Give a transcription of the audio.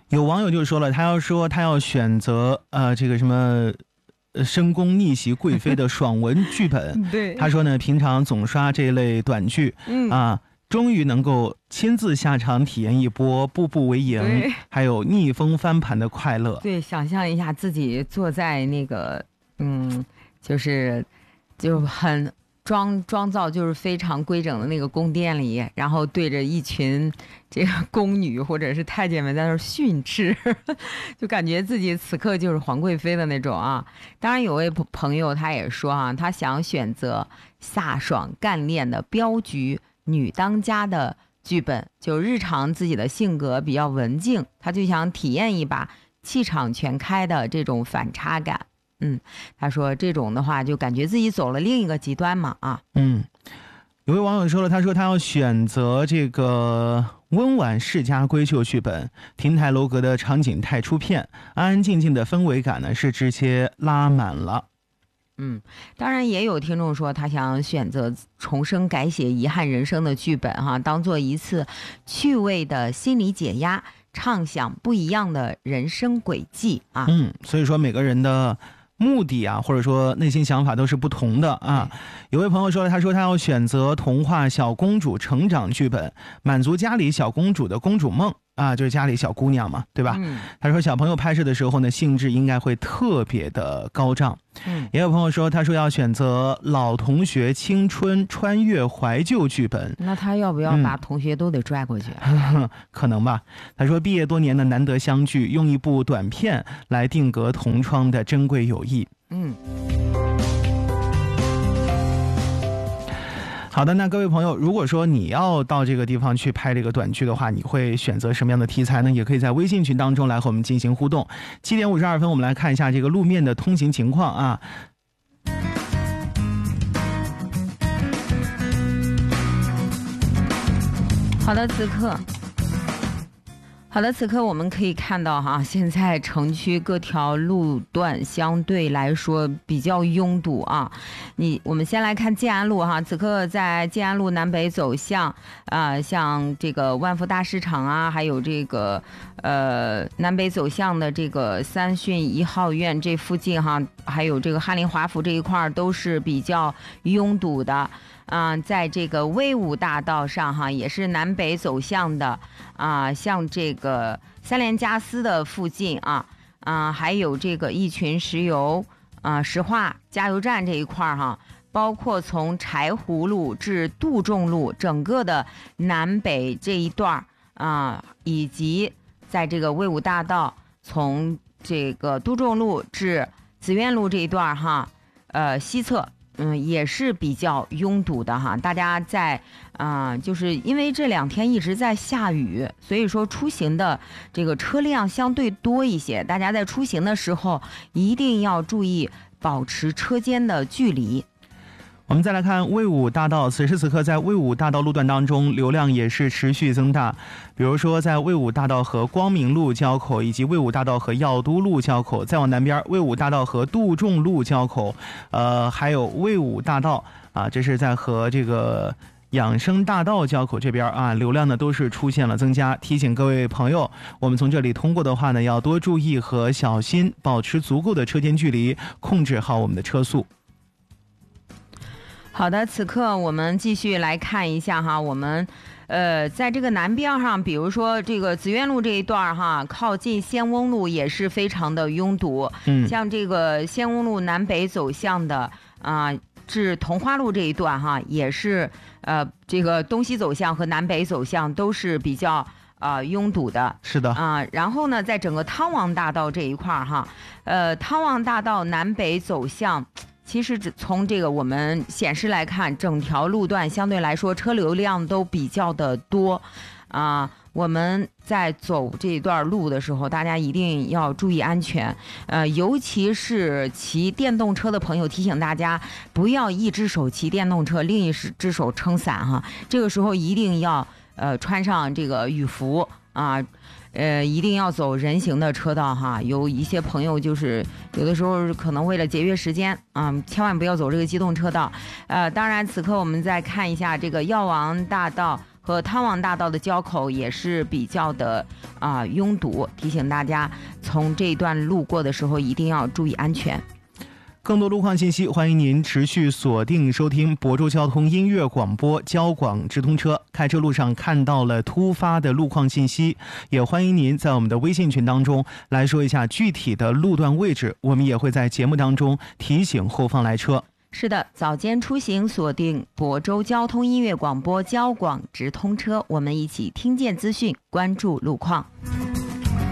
有网友就说了，他要选择这个什么深宫逆袭贵妃的爽文剧本对， 他说呢，平常总刷这类短剧终于能够亲自下场体验一波步步为营还有逆风翻盘的快乐。 对，想象一下自己坐在那个就很妆造就是非常规整的那个宫殿里，然后对着一群这个宫女或者是太监们在那儿训斥就感觉自己此刻就是皇贵妃的那种啊。当然有位朋友他也说啊，他想选择飒爽干练的镖局女当家的剧本，就日常自己的性格比较文静，他就想体验一把气场全开的这种反差感。他说这种的话就感觉自己走了另一个极端嘛啊。 有位网友说了，他说他要选择这个温婉世家闺秀剧本，亭台楼阁的场景太出片，安安静静的氛围感呢是直接拉满了。 当然也有听众说他想选择重生改写遗憾人生的剧本哈，当做一次趣味的心理解压，畅想不一样的人生轨迹啊。 所以说每个人的目的啊，或者说内心想法都是不同的啊。有位朋友说了，他说他要选择童话小公主成长剧本，满足家里小公主的公主梦啊，就是家里小姑娘嘛，对吧？他说小朋友拍摄的时候呢，兴致应该会特别的高涨。也有朋友说，他说要选择老同学青春穿越怀旧剧本， 那他要不要把同学都得拽过去？ 可能吧。他说毕业多年的难得相聚，用一部短片来定格同窗的珍贵友谊。好的，那各位朋友，如果说你要到这个地方去拍这个短剧的话，你会选择什么样的题材呢？也可以在微信群当中来和我们进行互动。7点52分，我们来看一下这个路面的通行情况啊。 好的，此刻我们可以看到哈，现在城区各条路段相对来说比较拥堵啊。我们先来看建安路哈，此刻在建安路南北走向像这个万福大市场啊，还有这个南北走向的这个三训1号院这附近哈，还有这个翰林华府这一块都是比较拥堵的。在这个威武大道上哈，也是南北走向的像这个三联家私的附近还有这个一群石油石化加油站这一块哈，包括从柴湖路至杜仲路整个的南北这一段以及在这个威武大道从这个杜仲路至紫苑路这一段哈，西侧。也是比较拥堵的哈，大家在就是因为这2天一直在下雨，所以说出行的这个车辆相对多一些，大家在出行的时候一定要注意保持车间的距离。 我们再来看魏武大道，此时此刻在魏武大道路段当中流量也是持续增大，比如说在魏武大道和光明路交口，以及魏武大道和药都路交口，再往南边魏武大道和杜仲路交口，还有魏武大道这是在和这个养生大道交口这边流量呢都是出现了增加。提醒各位朋友，我们从这里通过的话呢，要多注意和小心，保持足够的车间距离，控制好我们的车速。 好的，此刻我们继续来看一下哈，我们在这个南边上，比如说这个紫苑路这一段哈，靠近仙翁路也是非常的拥堵。像这个仙翁路南北走向的至桐花路这一段哈，也是这个东西走向和南北走向都是比较拥堵的。 是的然后呢，在整个汤王大道这一块哈，汤王大道南北走向。其实从这个我们显示来看，整条路段相对来说车流量都比较的多我们在走这一段路的时候，大家一定要注意安全。尤其是骑电动车的朋友，提醒大家不要一只手骑电动车，另一只手撑伞哈。这个时候一定要穿上这个雨服一定要走人行的车道哈。有一些朋友就是有的时候可能为了节约时间千万不要走这个机动车道。当然此刻我们再看一下这个药王大道和汤王大道的交口也是比较的拥堵，提醒大家从这一段路过的时候一定要注意安全。 更多路况信息，欢迎您持续锁定收听亳州交通音乐广播交广直通车。开车路上看到了突发的路况信息，也欢迎您在我们的微信群当中来说一下具体的路段位置，我们也会在节目当中提醒后方来车。 是的，早间出行锁定亳州交通音乐广播交广直通车，我们一起听见资讯，关注路况。